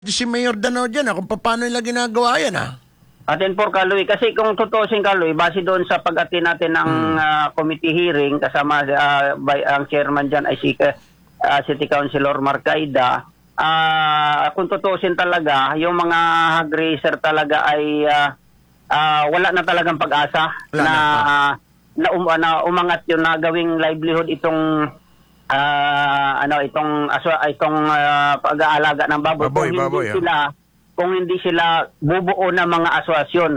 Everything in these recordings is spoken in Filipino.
Si Mayor Danao dyan, kung paano nila ginagawa yan, Atin po, Kaloy. Kasi kung tutusin, Kaloy, base doon sa pag-attend natin ng committee hearing, kasama ang chairman dyan ay si City Councilor Marcaida, kung tutusin talaga, yung mga hog racer talaga ay wala na talagang pag-asa na umangat yun na gawing livelihood itong itong pag-aalaga ng baboy. Kung hindi sila bubuo ng mga asosasyon.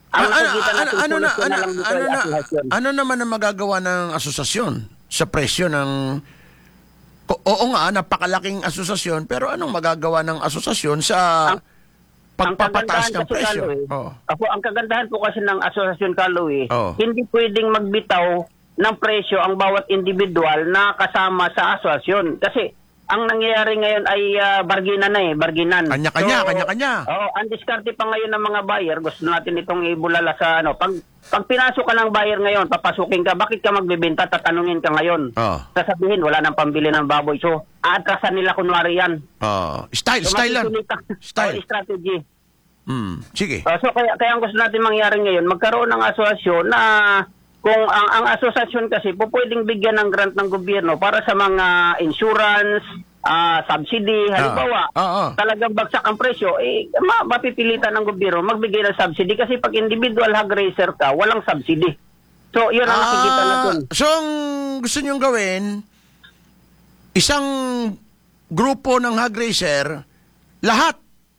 Ano naman ang magagawa ng asosasyon sa presyo ng... Oo nga, napakalaking asosasyon, pero anong magagawa ng asosasyon sa pagpapataas ng presyo? Ang kagandahan po kasi ng asosasyon, Kaloy, hindi pwedeng magbitaw ng presyo ang bawat individual na kasama sa asosasyon. Kasi ang nangyayari ngayon ay barginan. Kanya-kanya. Ang diskarte pa ngayon ng mga buyer, gusto natin itong ibulala sa pag pinasok ka ng buyer ngayon, papasukin ka, bakit ka magbebenta, tatanungin ka ngayon. Sasabihin, wala nang pambili ng baboy. So, aatrasan nila kunwari yan. Style lang. Strategy. Sige. So, kaya ang gusto natin mangyari ngayon, magkaroon ng asosasyon na kung ang asosasyon kasi po pwedeng bigyan ng grant ng gobyerno para sa mga insurance, subsidy, halimbawa, talagang bagsak ang presyo, mapipilitan ng gobyerno magbigay ng subsidy kasi pag individual hog racer ka, walang subsidy. So, yun ang nakikita natin. So, ang gusto nyong gawin, isang grupo ng hog racer, lahat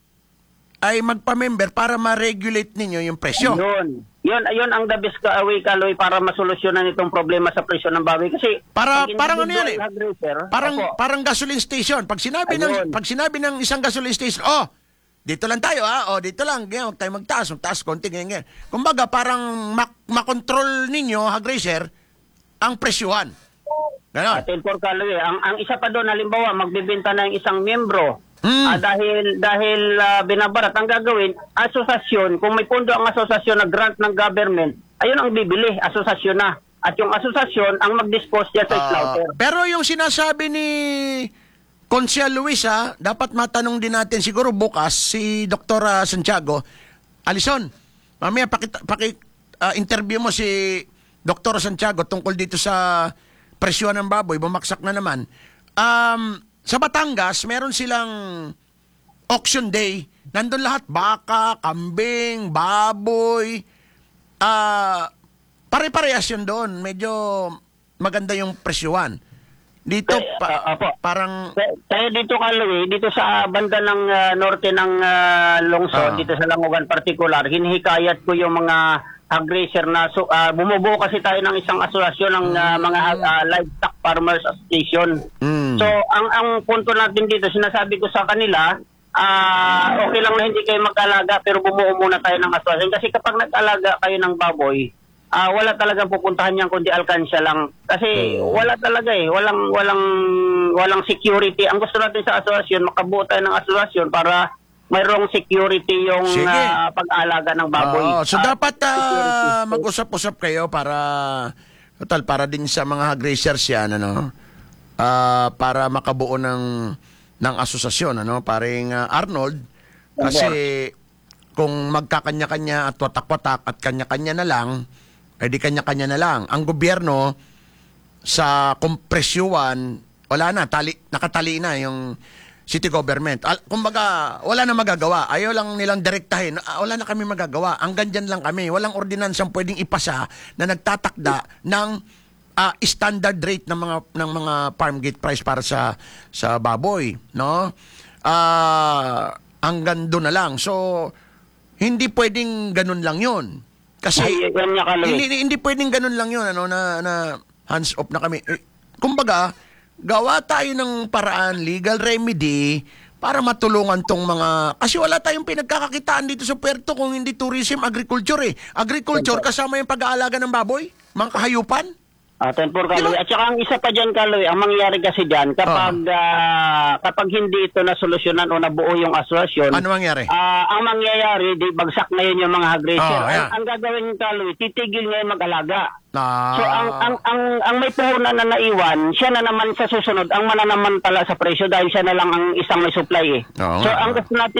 ay magpa-member para ma-regulate ninyo yung presyo. Yun ang the best way, Kaloy, para masolusyonan itong problema sa presyo ng baboy. Kasi parang ano yan parang gasoline station. Pag sinabi ng isang gasoline station, dito lang tayo dito lang, huwag tayo magtaas konti ganyan. Kumbaga parang makontrol ninyo, hog racer, ang presyuhan. Ganon. Atin for Kaloy, ang isa pa doon, halimbawa, magbibenta na yung isang miyembro. Dahil binabarat, ang gagawin, asosasyon, kung may pondo ang asosasyon na grant ng government, ayun ang bibili, asosasyon na. At yung asosasyon ang mag-dispose niya sa slaughter. Pero yung sinasabi ni Consiel Luis, dapat matanong din natin siguro bukas si Dr. Santiago. Alison, mamaya interview mo si Dr. Santiago tungkol dito sa presyon ng baboy, bumaksak na naman. Sa Batangas, meron silang auction day. Nandun lahat, baka, kambing, baboy. Pare-parehas yun doon. Medyo maganda yung presyuhan. Dito, parang... Tayo dito, Kaloy, dito sa banda ng norte ng lungsod, dito sa Langogan particular, hinihikayat ko yung mga hog racer na bumubuo kasi tayo ng isang asosasyon ng mga livestock farmers association. So ang punto natin dito, sinasabi ko sa kanila, okay lang na hindi kayo mag-alaga pero bumuo muna tayo ng asosasyon kasi kapag nag-alaga kayo ng baboy, wala talagang pupuntahan niyan kundi alkansya lang kasi wala talaga walang security. Ang gusto natin sa asosasyon, makabuo tayo ng asosasyon para mayroong security yung pag-alaga ng baboy. So dapat mag-usap-usap kayo para din sa mga hog racers yan, para makabuo ng asosasyon, paring Arnold. Kasi kung magkakanya-kanya at watak-watak at kanya-kanya na lang, di kanya-kanya na lang. Ang gobyerno sa kompresyuhan, wala na, nakatali na yung city government. Kumbaga, wala na magagawa. Ayaw lang nilang direktahin. Wala na kami magagawa. Hanggang dyan lang kami. Walang ordinansang pwedeng ipasa na nagtatakda ng standard rate ng mga farm gate price para sa baboy, no? Hanggang doon na lang. So, hindi pwedeng ganun lang 'yon. Kasi hindi pwedeng ganun lang 'yon, na hands off na kami. Kumbaga, gawa tayo ng paraan, legal remedy, para matulungan tong mga... Kasi wala tayong pinagkakakitaan dito sa puerto kung hindi tourism, agriculture . Agriculture kasama yung pag-aalaga ng baboy, mga kahayupan. 10-4 Kaloy. At saka ang isa pa dyan, Kaloy, ang mangyayari kasi dyan, kapag hindi ito nasolusyonan o nabuo yung asosasyon, Ano mangyari? ang mangyayari, di bagsak ngayon yung mga hog racer. Yeah. Ang gagawin ng Kaloy, titigil ngayon mag-alaga. Ah. So ang may puhunan na naiwan, siya na naman sa susunod ang mananamantala sa presyo dahil siya na lang ang isang may supply eh. Oo So nga. ang gusto natin